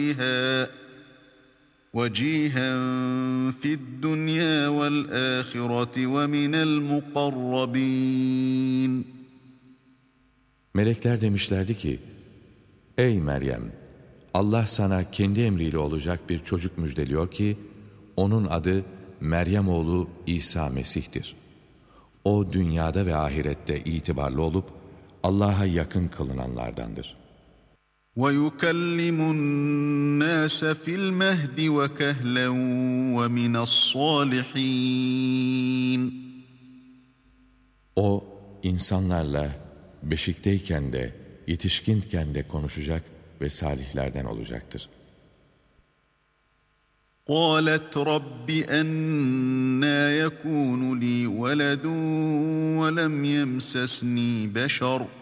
وَجِيهًا فِي الدُّنْيَا وَالْآخِرَةِ وَمِنَ الْمُقَرَّبِينَ. Melekler demişlerdi ki, ey Meryem! Allah sana kendi emriyle olacak bir çocuk müjdeliyor ki, onun adı Meryem oğlu İsa Mesih'tir. O dünyada ve ahirette itibarlı olup, Allah'a yakın kılınanlardandır. وَيُكَلِّمُ النَّاسَ فِي الْمَهْدِ وَكَهْلًا وَمِنَ الصَّالِحِينَ. O, insanlarla beşikteyken de, yetişkinken de konuşacak ve salihlerden olacaktır. قَالَتْ رَبِّ أَنَّىٰ يَكُونُ لِي وَلَدٌ وَلَمْ يَمْسَسْنِي بَشَرٌ